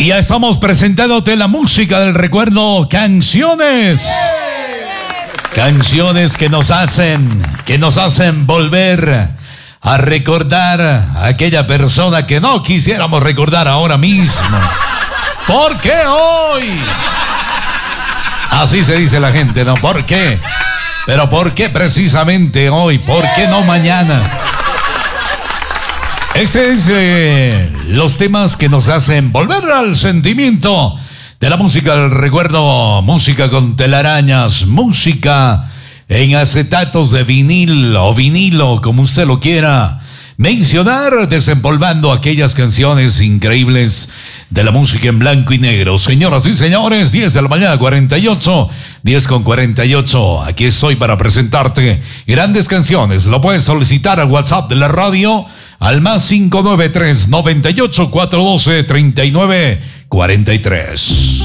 Y ya estamos presentándote la música del recuerdo, canciones. Canciones que nos hacen volver a recordar a aquella persona que no quisiéramos recordar ahora mismo. ¿Por qué hoy? Así se dice la gente, ¿no? ¿Por qué? Pero ¿por qué precisamente hoy? ¿Por qué no mañana? Este es los temas que nos hacen volver al sentimiento de la música del recuerdo, música con telarañas, música en acetatos de vinil o vinilo, como usted lo quiera mencionar, desempolvando aquellas canciones increíbles de la música en blanco y negro. Señoras y señores, 10 de la mañana, 48, 10:48. Aquí estoy para presentarte grandes canciones. Lo puedes solicitar al WhatsApp de la radio al más 593 98 412 39 43.